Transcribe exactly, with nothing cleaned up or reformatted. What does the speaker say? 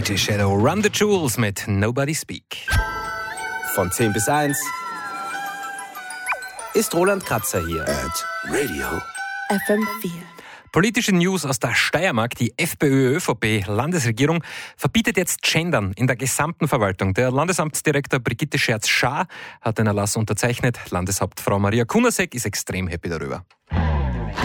D J Shadow, Run the Jewels mit Nobody Speak. Von zehn bis eins ist Roland Kratzer hier. At Radio F M vier. Politische News aus der Steiermark. Die FPÖ-ÖVP-Landesregierung verbietet jetzt Gendern in der gesamten Verwaltung. Der Landesamtsdirektor Brigitte Scherz-Schaar hat den Erlass unterzeichnet. Landeshauptfrau Maria Kunasek ist extrem happy darüber.